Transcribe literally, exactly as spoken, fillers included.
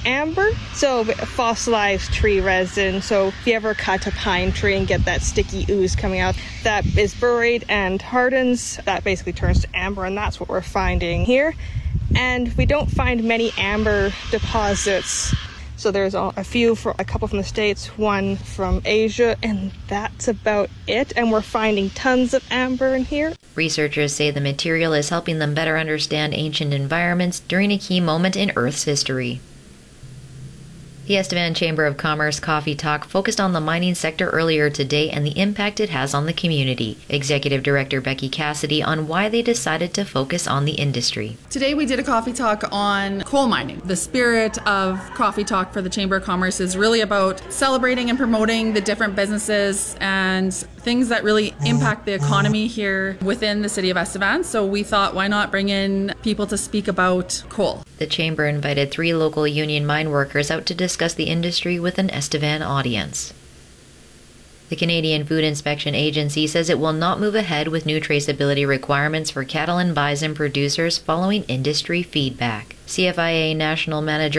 amber, so fossilized tree resin. So if you ever cut a pine tree and get that sticky ooze coming out, that is buried and hardens. That basically turns to amber, and that's what we're finding here. And we don't find many amber deposits. So there's a few, for a couple from the States, one from Asia, and that's about it. And we're finding tons of amber in here. Researchers say the material is helping them better understand ancient environments during a key moment in Earth's history. The Estevan Chamber of Commerce Coffee Talk focused on the mining sector earlier today and the impact it has on the community. Executive Director Becky Cassidy on why they decided to focus on the industry. Today we did a coffee talk on coal mining. The spirit of Coffee Talk for the Chamber of Commerce is really about celebrating and promoting the different businesses and things that really impact the economy here within the city of Estevan. So we thought, why not bring in people to speak about coal? The Chamber invited three local union mine workers out to discuss the industry with an Estevan audience. The Canadian Food Inspection Agency says it will not move ahead with new traceability requirements for cattle and bison producers following industry feedback. C F I A National Manager